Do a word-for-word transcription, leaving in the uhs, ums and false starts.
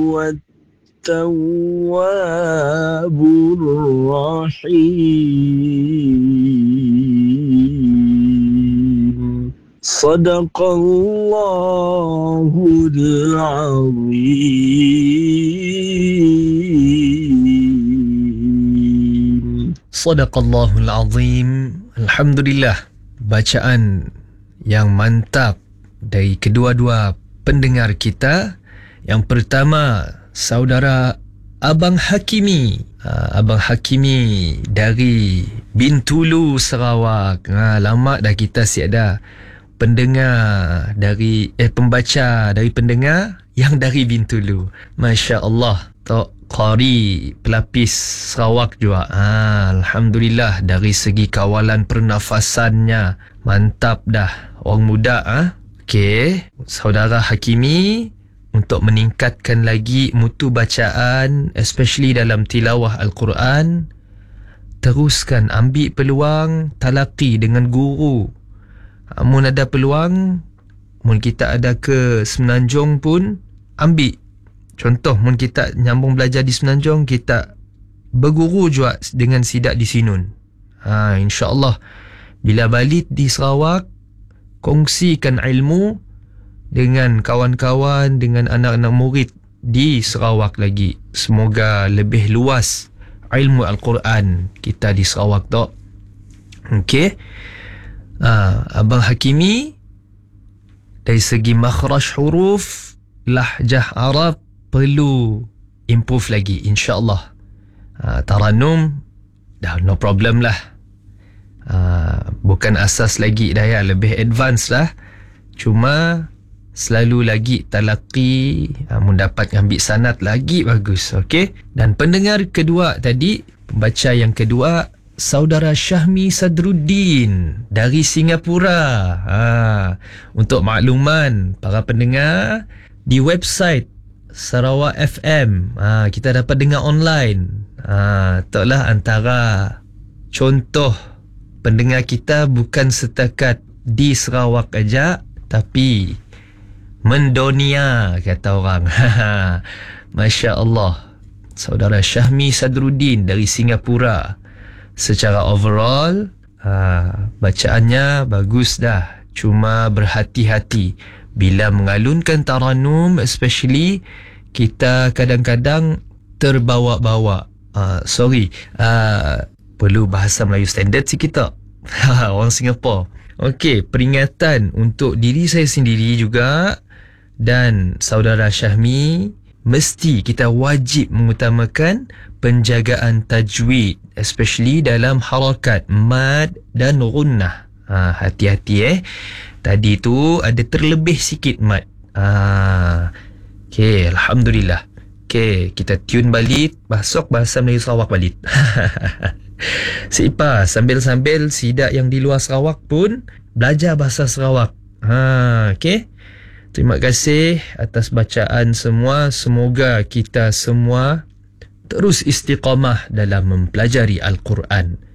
هو التواب الرحيم صدق الله العظيم. Sadaqallahul Azim. Alhamdulillah, bacaan yang mantap dari kedua-dua pendengar kita. Yang pertama, saudara Abang Hakimi. Uh, Abang Hakimi dari Bintulu, Sarawak. Ha, lama dah kita siap dah pendengar dari eh pembaca dari pendengar yang dari Bintulu. Masya Allah, Tok Qari pelapis Sarawak juga. Ha, Alhamdulillah, dari segi kawalan pernafasannya mantap dah. Orang muda ah. Ha? Okey, saudara Hakimi, untuk meningkatkan lagi mutu bacaan, especially dalam tilawah Al-Quran, teruskan ambil peluang talaqi dengan guru. Mun ada peluang, mun kita ada ke Semenanjung pun ambil. Contoh, mun kita nyambung belajar di Semenanjung, kita berguru juga dengan Sidak di Sinun. Ha, InsyaAllah bila balik di Sarawak, kongsikan ilmu dengan kawan-kawan, dengan anak-anak murid di Sarawak lagi. Semoga lebih luas ilmu Al-Quran kita di Sarawak tu. Okey. Ha, Abang Hakimi, dari segi makhraj huruf, lahjah Arab perlu improve lagi, insyaAllah. Ha, Taranum dah no problem lah. Ha, bukan asas lagi dah ya, lebih advance lah. Cuma selalu lagi talaqi, ha, mendapat ambil sanad lagi bagus. Okey. Dan pendengar kedua tadi, pembaca yang kedua, saudara Syahmi Sadruddin dari Singapura. Ha, untuk makluman para pendengar, di website Sarawak F M, ha, kita dapat dengar online. Ha, itulah antara contoh pendengar kita, bukan setakat di Sarawak aja, tapi mendunia, kata orang. Masya Allah, saudara Syahmi Sadruddin dari Singapura. Secara overall, ha, bacaannya bagus dah. Cuma berhati-hati bila mengalunkan taranum, especially kita kadang-kadang terbawa-bawa. Uh, sorry, uh, perlu bahasa Melayu standard sikit tak? Orang Singapura. Okey, peringatan untuk diri saya sendiri juga dan saudara Syahmi, mesti kita wajib mengutamakan penjagaan tajwid, especially dalam harakat mad dan gunnah. Ha, hati-hati eh. Tadi tu ada terlebih sikit mad. Ha, okey, Alhamdulillah. Okey, kita tune balik, masuk bahasa Melayu Sarawak balik. Sipa, sambil-sambil Sidak yang di luar Sarawak pun belajar bahasa Sarawak. Ha, okey. Terima kasih atas bacaan semua. Semoga kita semua terus istiqamah dalam mempelajari Al-Quran.